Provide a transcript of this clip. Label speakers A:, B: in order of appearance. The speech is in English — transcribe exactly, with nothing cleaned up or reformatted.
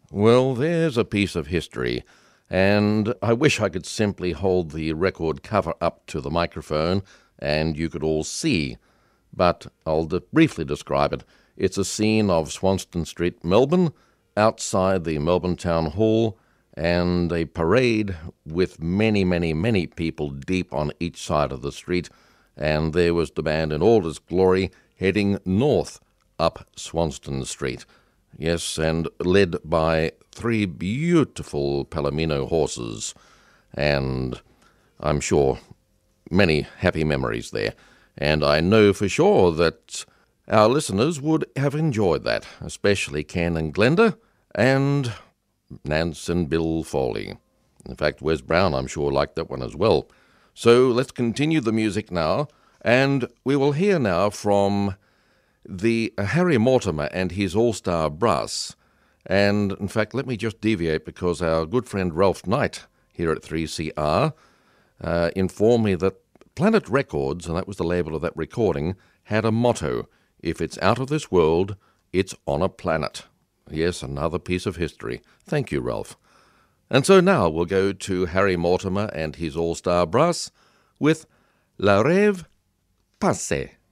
A: Well, there's a piece of history, and I wish I could simply hold the record cover up to the microphone and you could all see, but I'll de- briefly describe it. It's a scene of Swanston Street, Melbourne, outside the Melbourne Town Hall, and a parade with many, many, many people deep on each side of the street, and there was the band in all its glory heading north up Swanston Street. Yes, and led by three beautiful Palomino horses, and I'm sure many happy memories there. And I know for sure that our listeners would have enjoyed that, especially Ken and Glenda, and Nance and Bill Foley. In fact, Wes Brown, I'm sure, liked that one as well. So let's continue the music now, and we will hear now from the uh, Harry Mortimer and his All-Star Brass. And, in fact, let me just deviate because our good friend Ralph Knight here at three C R uh, informed me that Planet Records, and that was the label of that recording, had a motto: if it's out of this world, it's on a planet. Yes, another piece of history. Thank you, Ralph. And so now we'll go to Harry Mortimer and his All-Star Brass with La Rêve Passée.